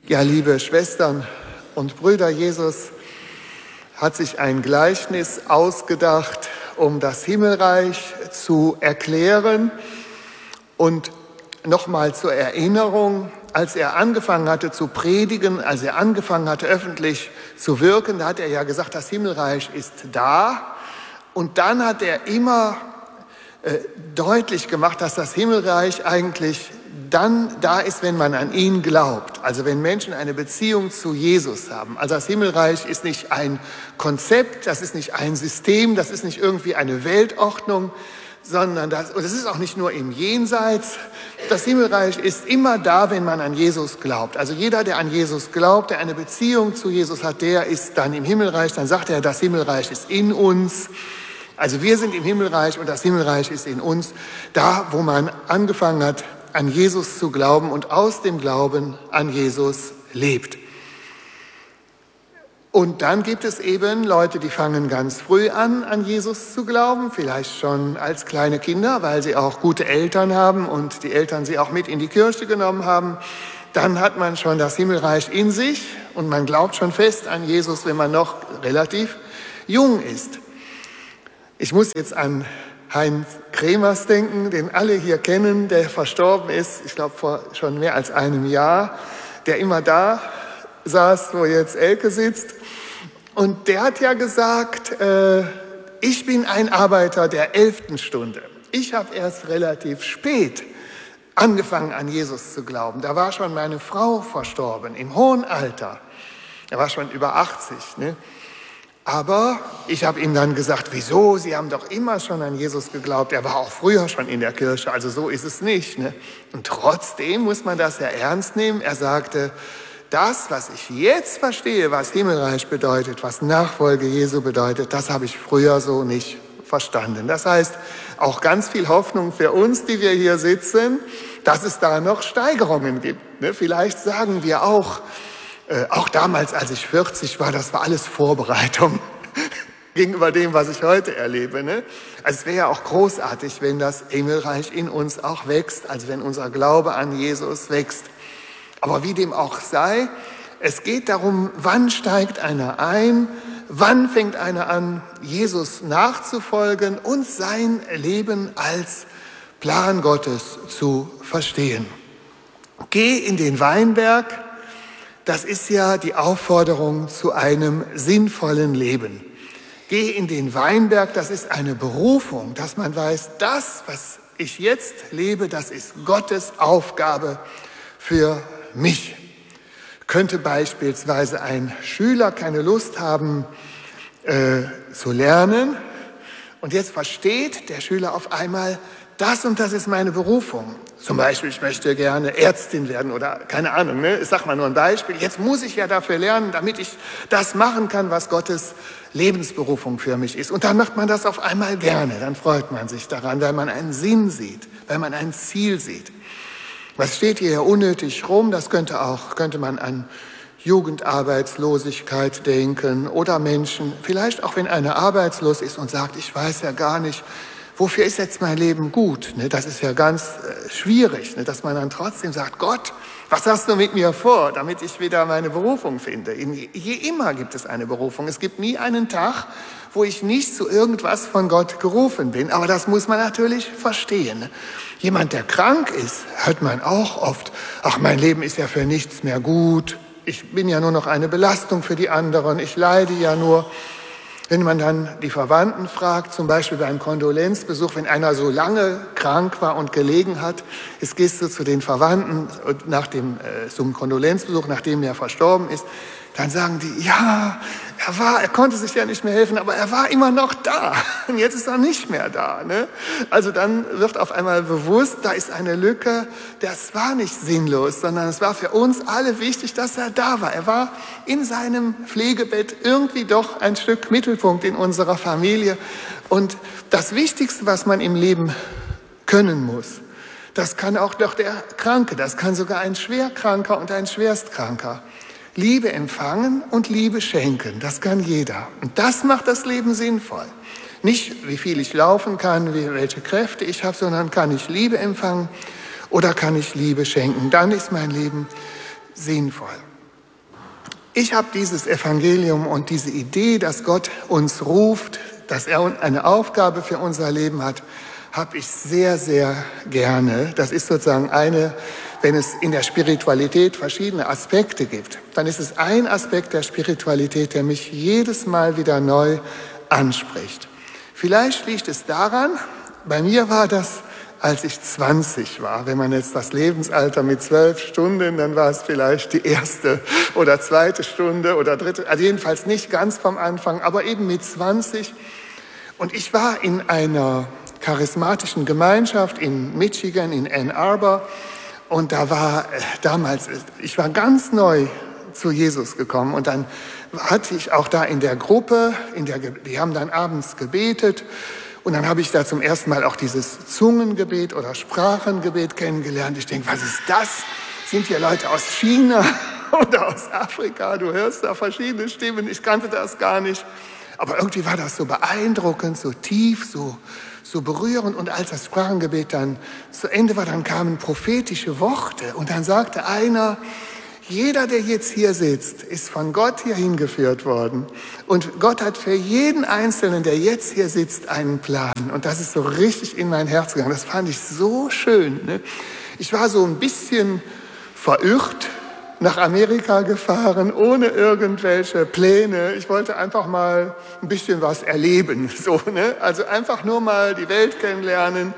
Ja, liebe Schwestern und Brüder, Jesus hat sich ein Gleichnis ausgedacht, um das Himmelreich zu erklären. Und nochmal zur Erinnerung, als er angefangen hatte zu predigen, als er angefangen hatte öffentlich zu wirken, da hat er ja gesagt, das Himmelreich ist da. Und dann hat er immer deutlich gemacht, dass das Himmelreich eigentlich dann da ist, wenn man an ihn glaubt. Also wenn Menschen eine Beziehung zu Jesus haben. Also das Himmelreich ist nicht ein Konzept, das ist nicht ein System, das ist nicht irgendwie eine Weltordnung, sondern und es ist auch nicht nur im Jenseits. Das Himmelreich ist immer da, wenn man an Jesus glaubt. Also jeder, der an Jesus glaubt, der eine Beziehung zu Jesus hat, der ist dann im Himmelreich. Dann sagt er, das Himmelreich ist in uns. Also wir sind im Himmelreich und das Himmelreich ist in uns. Da, wo man angefangen hat, an Jesus zu glauben und aus dem Glauben an Jesus lebt. Und dann gibt es eben Leute, die fangen ganz früh an Jesus zu glauben, vielleicht schon als kleine Kinder, weil sie auch gute Eltern haben und die Eltern sie auch mit in die Kirche genommen haben. Dann hat man schon das Himmelreich in sich und man glaubt schon fest an Jesus, wenn man noch relativ jung ist. Ich muss jetzt an Heinz Kremers denken, den alle hier kennen, der verstorben ist, ich glaube vor schon mehr als einem Jahr, der immer da saß, wo jetzt Elke sitzt. Und der hat ja gesagt, ich bin ein Arbeiter der 11. Stunde. Ich habe erst relativ spät angefangen, an Jesus zu glauben. Da war schon meine Frau verstorben, im hohen Alter. Er war schon über 80, ne? Aber ich habe ihm dann gesagt, wieso? Sie haben doch immer schon an Jesus geglaubt. Er war auch früher schon in der Kirche, also so ist es nicht, ne? Und trotzdem muss man das ja ernst nehmen. Er sagte, das, was ich jetzt verstehe, was Himmelreich bedeutet, was Nachfolge Jesu bedeutet, das habe ich früher so nicht verstanden. Das heißt, auch ganz viel Hoffnung für uns, die wir hier sitzen, dass es da noch Steigerungen gibt, ne? Vielleicht sagen wir auch damals, als ich 40 war, das war alles Vorbereitung gegenüber dem, was ich heute erlebe, ne? Also es wäre ja auch großartig, wenn das Himmelreich in uns auch wächst, also wenn unser Glaube an Jesus wächst. Aber wie dem auch sei, es geht darum, wann steigt einer ein, wann fängt einer an, Jesus nachzufolgen und sein Leben als Plan Gottes zu verstehen. Geh in den Weinberg. Das ist ja die Aufforderung zu einem sinnvollen Leben. Geh in den Weinberg, das ist eine Berufung, dass man weiß, das, was ich jetzt lebe, das ist Gottes Aufgabe für mich. Könnte beispielsweise ein Schüler keine Lust haben zu lernen und jetzt versteht der Schüler auf einmal, das und das ist meine Berufung. Zum Beispiel, ich möchte gerne Ärztin werden oder keine Ahnung, ne? Ich sag mal nur ein Beispiel. Jetzt muss ich ja dafür lernen, damit ich das machen kann, was Gottes Lebensberufung für mich ist. Und dann macht man das auf einmal gerne. Dann freut man sich daran, weil man einen Sinn sieht, weil man ein Ziel sieht. Was steht hier unnötig rum? Das könnte man an Jugendarbeitslosigkeit denken oder Menschen, vielleicht auch wenn einer arbeitslos ist und sagt, ich weiß ja gar nicht, wofür ist jetzt mein Leben gut? Das ist ja ganz schwierig, dass man dann trotzdem sagt, Gott, was hast du mit mir vor, damit ich wieder meine Berufung finde? Immer gibt es eine Berufung. Es gibt nie einen Tag, wo ich nicht zu irgendwas von Gott gerufen bin. Aber das muss man natürlich verstehen. Jemand, der krank ist, hört man auch oft, ach, mein Leben ist ja für nichts mehr gut. Ich bin ja nur noch eine Belastung für die anderen. Ich leide ja nur. Wenn man dann die Verwandten fragt, zum Beispiel beim Kondolenzbesuch, wenn einer so lange krank war und gelegen hat, jetzt gehst du zu den Verwandten zum Kondolenzbesuch, nachdem er verstorben ist, dann sagen die, ja, er konnte sich ja nicht mehr helfen, aber er war immer noch da und jetzt ist er nicht mehr da, ne? Also dann wird auf einmal bewusst, da ist eine Lücke, das war nicht sinnlos, sondern es war für uns alle wichtig, dass er da war. Er war in seinem Pflegebett irgendwie doch ein Stück Mittelpunkt in unserer Familie. Und das Wichtigste, was man im Leben können muss, das kann auch doch der Kranke, das kann sogar ein Schwerkranker und ein Schwerstkranker. Liebe empfangen und Liebe schenken, das kann jeder. Und das macht das Leben sinnvoll. Nicht, wie viel ich laufen kann, welche Kräfte ich habe, sondern kann ich Liebe empfangen oder kann ich Liebe schenken. Dann ist mein Leben sinnvoll. Ich habe dieses Evangelium und diese Idee, dass Gott uns ruft, dass er eine Aufgabe für unser Leben hat, habe ich sehr, sehr gerne. Das ist sozusagen wenn es in der Spiritualität verschiedene Aspekte gibt, dann ist es ein Aspekt der Spiritualität, der mich jedes Mal wieder neu anspricht. Vielleicht liegt es daran, bei mir war das, als ich 20 war. Wenn man jetzt das Lebensalter mit 12 Stunden, dann war es vielleicht die erste oder zweite Stunde oder dritte, also jedenfalls nicht ganz vom Anfang, aber eben mit 20. Und ich war in einer charismatischen Gemeinschaft in Michigan, in Ann Arbor. Und da war ich war ganz neu zu Jesus gekommen. Und dann hatte ich auch da in der Gruppe, die haben dann abends gebetet. Und dann habe ich da zum ersten Mal auch dieses Zungengebet oder Sprachengebet kennengelernt. Ich denke, was ist das? Sind hier Leute aus China oder aus Afrika? Du hörst da verschiedene Stimmen. Ich kannte das gar nicht. Aber irgendwie war das so beeindruckend, so tief, so berührend. Und als das Sprachengebet dann zu Ende war, dann kamen prophetische Worte. Und dann sagte einer, jeder, der jetzt hier sitzt, ist von Gott hier hingeführt worden. Und Gott hat für jeden Einzelnen, der jetzt hier sitzt, einen Plan. Und das ist so richtig in mein Herz gegangen. Das fand ich so schön. Ne? Ich war so ein bisschen verirrt nach Amerika gefahren, ohne irgendwelche Pläne. Ich wollte einfach mal ein bisschen was erleben. So, ne? Also einfach nur mal die Welt kennenlernen.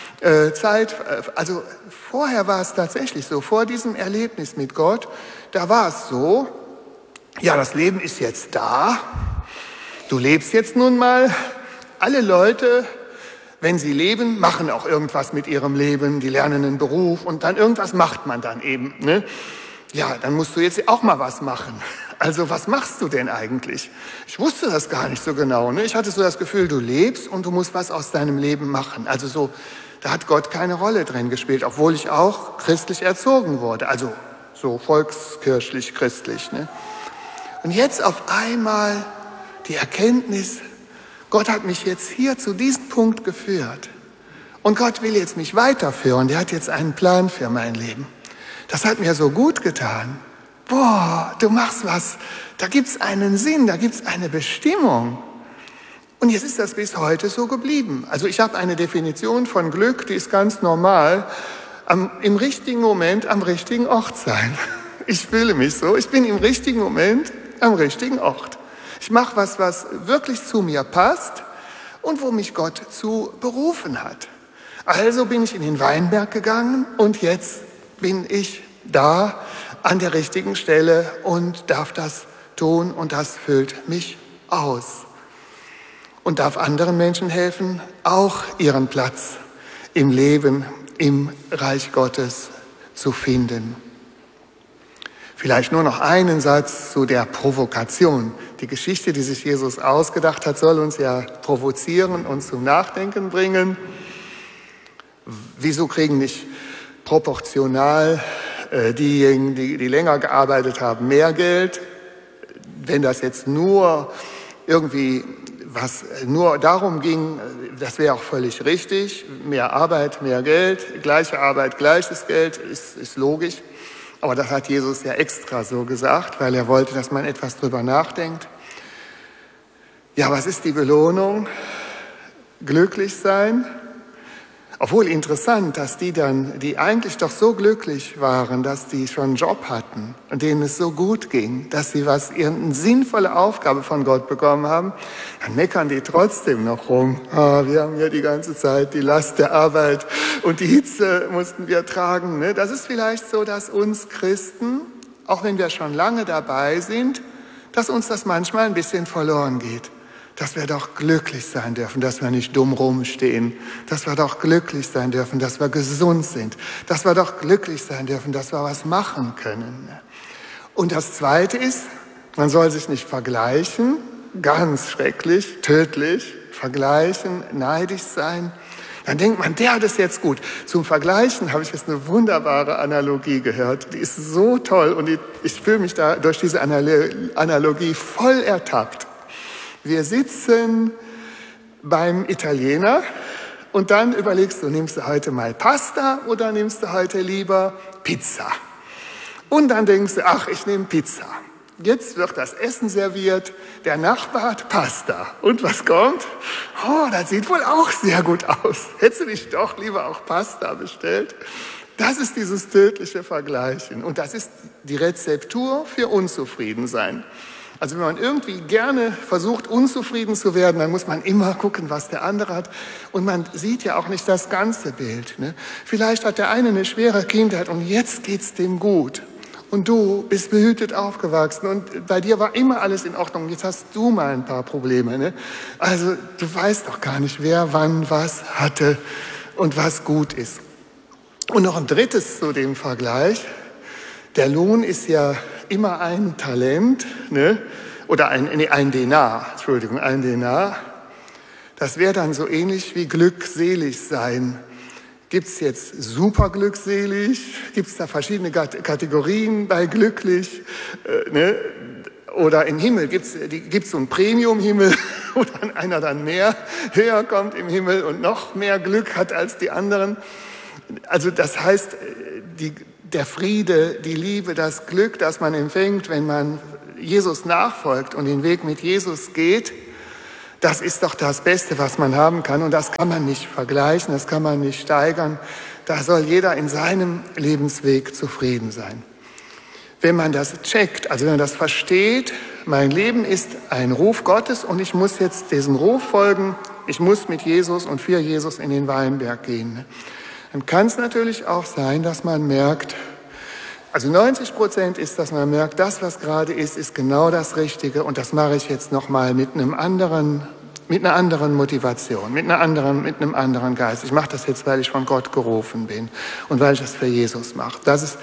Also vorher war es tatsächlich so, vor diesem Erlebnis mit Gott, da war es so, ja, das Leben ist jetzt da, du lebst jetzt nun mal, alle Leute, wenn sie leben, machen auch irgendwas mit ihrem Leben, die lernen einen Beruf und dann irgendwas macht man dann eben, ne? Ja, dann musst du jetzt auch mal was machen. Also was machst du denn eigentlich? Ich wusste das gar nicht so genau, ne? Ich hatte so das Gefühl, du lebst und du musst was aus deinem Leben machen, also so. Da hat Gott keine Rolle drin gespielt, obwohl ich auch christlich erzogen wurde, also so volkskirchlich christlich. Ne? Und jetzt auf einmal die Erkenntnis, Gott hat mich jetzt hier zu diesem Punkt geführt. Und Gott will jetzt mich weiterführen, der hat jetzt einen Plan für mein Leben. Das hat mir so gut getan. Boah, du machst was, da gibt's einen Sinn, da gibt's eine Bestimmung. Und jetzt ist das bis heute so geblieben. Also ich habe eine Definition von Glück, die ist ganz normal. Im richtigen Moment am richtigen Ort sein. Ich fühle mich so, ich bin im richtigen Moment am richtigen Ort. Ich mache was wirklich zu mir passt und wo mich Gott zu berufen hat. Also bin ich in den Weinberg gegangen und jetzt bin ich da an der richtigen Stelle und darf das tun und das füllt mich aus. Und darf anderen Menschen helfen, auch ihren Platz im Leben, im Reich Gottes zu finden. Vielleicht nur noch einen Satz zu der Provokation. Die Geschichte, die sich Jesus ausgedacht hat, soll uns ja provozieren und zum Nachdenken bringen. Wieso kriegen nicht proportional diejenigen, die länger gearbeitet haben, mehr Geld? Wenn das jetzt nur irgendwie was nur darum ging, das wäre auch völlig richtig, mehr Arbeit, mehr Geld, gleiche Arbeit, gleiches Geld, ist logisch. Aber das hat Jesus ja extra so gesagt, weil er wollte, dass man etwas drüber nachdenkt. Ja, was ist die Belohnung? Glücklich sein? Obwohl interessant, dass die eigentlich doch so glücklich waren, dass die schon einen Job hatten und denen es so gut ging, dass sie irgendeine sinnvolle Aufgabe von Gott bekommen haben, dann meckern die trotzdem noch rum. Wir haben ja die ganze Zeit die Last der Arbeit und die Hitze mussten wir tragen. Ne? Das ist vielleicht so, dass uns Christen, auch wenn wir schon lange dabei sind, dass uns das manchmal ein bisschen verloren geht. Dass wir doch glücklich sein dürfen, dass wir nicht dumm rumstehen. Dass wir doch glücklich sein dürfen, dass wir gesund sind. Dass wir doch glücklich sein dürfen, dass wir was machen können. Und das Zweite ist, man soll sich nicht vergleichen, ganz schrecklich, tödlich, vergleichen, neidisch sein. Dann denkt man, der hat es jetzt gut. Zum Vergleichen habe ich jetzt eine wunderbare Analogie gehört. Die ist so toll und ich fühle mich da durch diese Analogie voll ertappt. Wir sitzen beim Italiener und dann überlegst du, nimmst du heute mal Pasta oder nimmst du heute lieber Pizza? Und dann denkst du, ach, ich nehme Pizza. Jetzt wird das Essen serviert, der Nachbar hat Pasta. Und was kommt? Oh, das sieht wohl auch sehr gut aus. Hättest du nicht doch lieber auch Pasta bestellt? Das ist dieses tödliche Vergleichen. Und das ist die Rezeptur für Unzufriedensein. Also wenn man irgendwie gerne versucht, unzufrieden zu werden, dann muss man immer gucken, was der andere hat. Und man sieht ja auch nicht das ganze Bild. Ne? Vielleicht hat der eine eine schwere Kindheit und jetzt geht's dem gut. Und du bist behütet aufgewachsen und bei dir war immer alles in Ordnung. Jetzt hast du mal ein paar Probleme. Ne? Also du weißt doch gar nicht, wer wann was hatte und was gut ist. Und noch ein drittes zu dem Vergleich. Der Lohn ist ja immer ein Talent, ne? Oder ein Denar, Entschuldigung, ein Denar. Das wäre dann so ähnlich wie glückselig sein. Gibt es jetzt super glückselig? Gibt es da verschiedene Kategorien bei glücklich? Ne? Oder im Himmel gibt es so einen Premium-Himmel, wo dann einer dann höher kommt im Himmel und noch mehr Glück hat als die anderen. Also das heißt, der Friede, die Liebe, das Glück, das man empfängt, wenn man Jesus nachfolgt und den Weg mit Jesus geht, das ist doch das Beste, was man haben kann. Und das kann man nicht vergleichen, das kann man nicht steigern. Da soll jeder in seinem Lebensweg zufrieden sein. Wenn man das checkt, also wenn man das versteht, mein Leben ist ein Ruf Gottes und ich muss jetzt diesem Ruf folgen, ich muss mit Jesus und für Jesus in den Weinberg gehen. Dann kann es natürlich auch sein, dass man merkt, also 90% ist, dass man merkt, das, was gerade ist genau das Richtige und das mache ich jetzt nochmal mit einer anderen Motivation, mit einem anderen Geist. Ich mache das jetzt, weil ich von Gott gerufen bin und weil ich das für Jesus mache.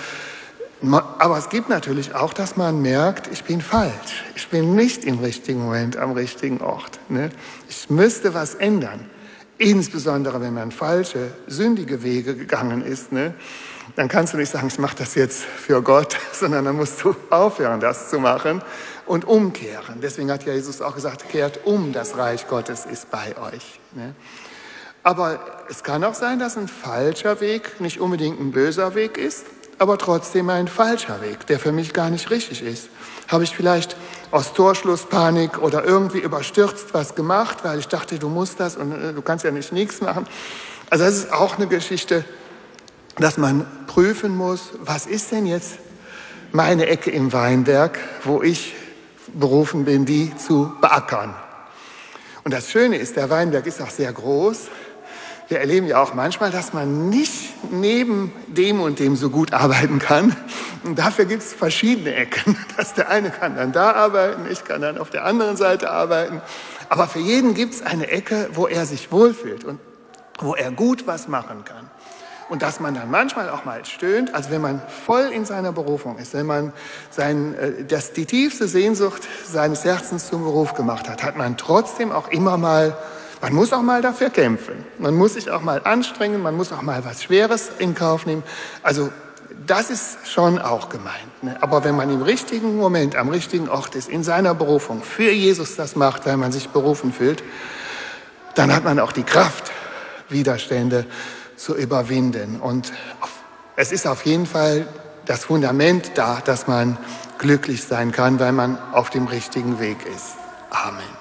Aber es gibt natürlich auch, dass man merkt, ich bin falsch. Ich bin nicht im richtigen Moment am richtigen Ort. Ne? Ich müsste was ändern. Insbesondere, wenn man falsche, sündige Wege gegangen ist, ne? Dann kannst du nicht sagen, ich mache das jetzt für Gott, sondern dann musst du aufhören, das zu machen und umkehren. Deswegen hat ja Jesus auch gesagt, kehrt um, das Reich Gottes ist bei euch. Ne? Aber es kann auch sein, dass ein falscher Weg nicht unbedingt ein böser Weg ist, aber trotzdem ein falscher Weg, der für mich gar nicht richtig ist. Habe ich vielleicht aus Torschlusspanik oder irgendwie überstürzt was gemacht, weil ich dachte, du musst das und du kannst ja nicht nichts machen. Also das ist auch eine Geschichte, dass man prüfen muss, was ist denn jetzt meine Ecke im Weinberg, wo ich berufen bin, die zu beackern. Und das Schöne ist, der Weinberg ist auch sehr groß. Wir erleben ja auch manchmal, dass man nicht neben dem und dem so gut arbeiten kann. Und dafür gibt es verschiedene Ecken. Der eine kann dann da arbeiten, ich kann dann auf der anderen Seite arbeiten. Aber für jeden gibt es eine Ecke, wo er sich wohlfühlt und wo er gut was machen kann. Und dass man dann manchmal auch mal stöhnt, also wenn man voll in seiner Berufung ist, wenn man die tiefste Sehnsucht seines Herzens zum Beruf gemacht hat, hat man trotzdem auch immer mal, man muss auch mal dafür kämpfen. Man muss sich auch mal anstrengen, man muss auch mal was Schweres in Kauf nehmen. Also das ist schon auch gemeint. Ne? Aber wenn man im richtigen Moment, am richtigen Ort ist, in seiner Berufung, für Jesus das macht, weil man sich berufen fühlt, dann hat man auch die Kraft, Widerstände zu überwinden. Und es ist auf jeden Fall das Fundament da, dass man glücklich sein kann, weil man auf dem richtigen Weg ist. Amen.